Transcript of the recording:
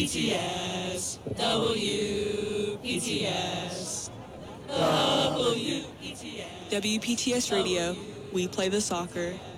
WPTS, WPTS, WPTS. WPTS Radio, we play the soccer.